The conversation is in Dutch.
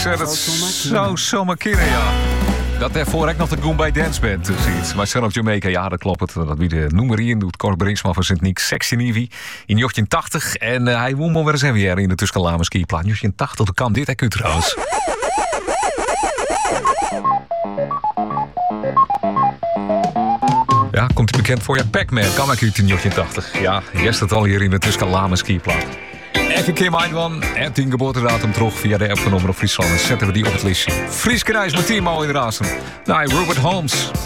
Dat zou zomaar kunnen, ja. Dat daarvoor ook nog de Goombay Dance Band ziet. Maar Son of Jamaica, ja, dat klopt. Dat wie de noemer in doet. Cor Brinkman van Sint-Niek, Sexy Nivi in 1980. En hij won maar weer eens even in de Tuskenlame skiplaan. 1980, dan kan dit ook trouwens. Ja, komt hij bekend voor je? Pac-Man, kan ik uit in 1980. Ja, eerst het al hier in de Tuskenlame skiplaan. Even keer mijn man en 10 geboortedatum terug via de app van Omroep Friesland. En zetten we die op het listje. Fries Kruis met Timo in de Raasen. Nee, Robert Holmes.